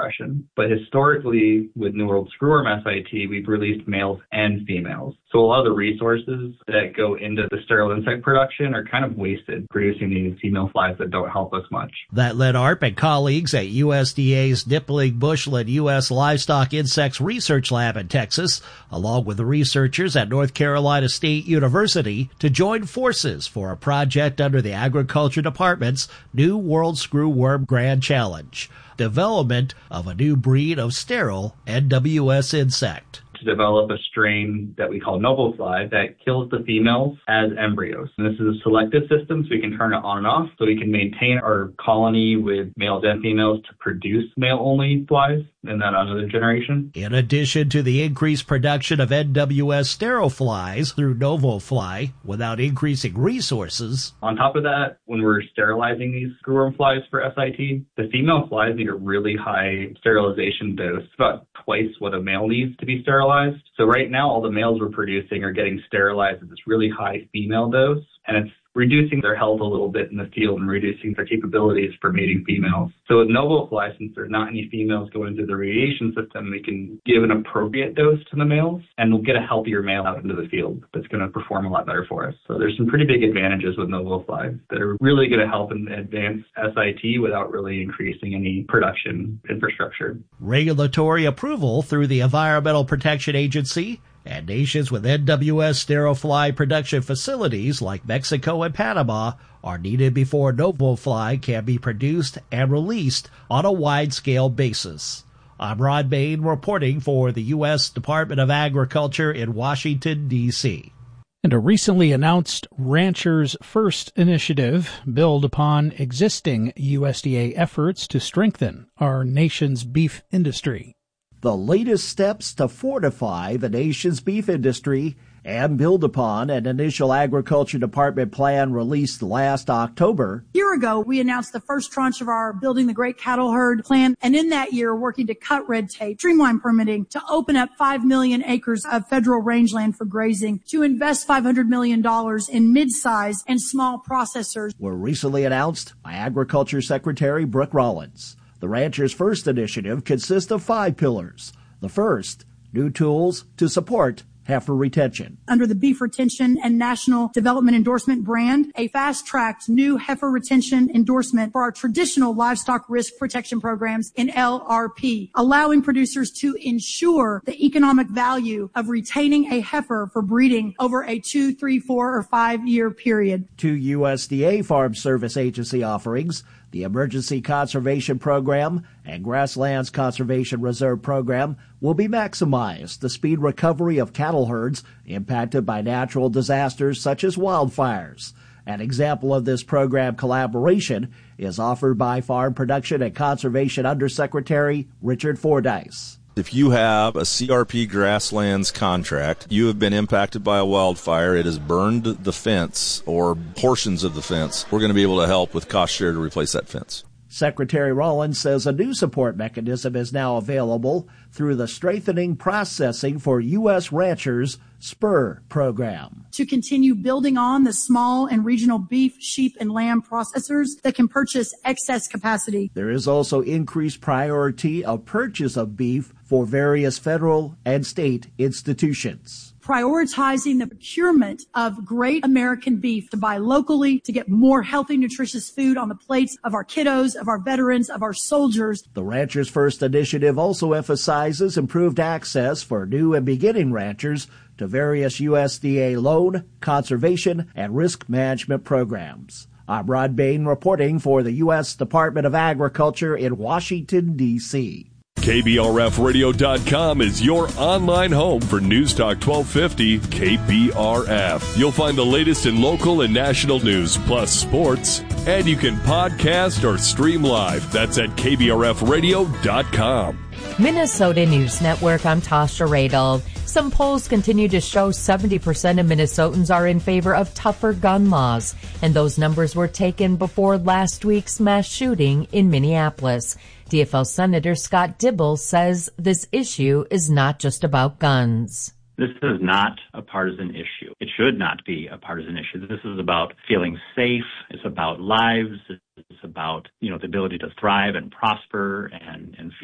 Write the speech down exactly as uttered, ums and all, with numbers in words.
suppression. But historically, with New World Screwworm S I T, we've released males and females. So a lot of the resources that go into the sterile insect production are kind of wasted producing these female flies that don't help us much. That led A A R P and colleagues at U S D A's Nippling Bushland U S Livestock Insects Research Lab in Texas, along with the researchers at North Carolina State University, to join forces for a project under the Agriculture Department's New World Screwworm Grand Challenge, development of a new breed of sterile N W S insect. To develop a strain that we call NovoFly that kills the females as embryos. And this is a selective system, so we can turn it on and off, so we can maintain our colony with males and females to produce male-only flies in that another generation. In addition to the increased production of N W S sterile flies through NovoFly without increasing resources. On top of that, when we're sterilizing these screwworm flies for S I T, the female flies need a really high sterilization dose, about twice what a male needs to be sterilized. So right now, all the males we're producing are getting sterilized at this really high female dose, and it's reducing their health a little bit in the field and reducing their capabilities for mating females. So with NovoFly, since there's not any females going through the radiation system, we can give an appropriate dose to the males, and we'll get a healthier male out into the field that's going to perform a lot better for us. So there's some pretty big advantages with NovoFly that are really going to help in advance S I T without really increasing any production infrastructure. Regulatory approval through the Environmental Protection Agency and nations with N W S sterile fly production facilities like Mexico and Panama are needed before NovoFly can be produced and released on a wide-scale basis. I'm Rod Bain reporting for the U S Department of Agriculture in Washington, D C And a recently announced Ranchers First initiative build upon existing U S D A efforts to strengthen our nation's beef industry. The latest steps to fortify the nation's beef industry and build upon an initial Agriculture Department plan released last October. A year ago, we announced the first tranche of our Building the Great Cattle Herd plan, and in that year, working to cut red tape, streamline permitting, to open up five million acres of federal rangeland for grazing, to invest five hundred million dollars in mid-size and small processors. Were recently announced by Agriculture Secretary Brooke Rollins. The Ranchers First initiative consists of five pillars. The first, new tools to support heifer retention. Under the Beef Retention and National Development Endorsement brand, a fast-tracked new heifer retention endorsement for our traditional livestock risk protection programs in L R P, allowing producers to ensure the economic value of retaining a heifer for breeding over a two, three, four, or five-year period. Two U S D A Farm Service Agency offerings, the Emergency Conservation Program and Grasslands Conservation Reserve Program, will be maximized to speed recovery of cattle herds impacted by natural disasters such as wildfires. An example of this program collaboration is offered by Farm Production and Conservation Undersecretary Richard Fordyce. If you have a C R P Grasslands contract, you have been impacted by a wildfire, it has burned the fence or portions of the fence, we're going to be able to help with cost share to replace that fence. Secretary Rollins says a new support mechanism is now available through the Strengthening Processing for U S Ranchers SPUR program. To continue building on the small and regional beef, sheep, and lamb processors that can purchase excess capacity. There is also increased priority of purchase of beef for various federal and state institutions. Prioritizing the procurement of great American beef to buy locally, to get more healthy, nutritious food on the plates of our kiddos, of our veterans, of our soldiers. The Ranchers First initiative also emphasizes improved access for new and beginning ranchers to various U S D A loan, conservation, and risk management programs. I'm Rod Bain reporting for the U S Department of Agriculture in Washington, D C K B R F radio dot com is your online home for News Talk twelve fifty K B R F. You'll find the latest in local and national news, plus sports, and you can podcast or stream live. That's at K B R F radio dot com. Minnesota News Network, I'm Tasha Radel. Some polls continue to show seventy percent of Minnesotans are in favor of tougher gun laws, and those numbers were taken before last week's mass shooting in Minneapolis. D F L Senator Scott Dibble says this issue is not just about guns. This is not a partisan issue. It should not be a partisan issue. This is about feeling safe. It's about lives. It's about, you know, the ability to thrive and prosper and, and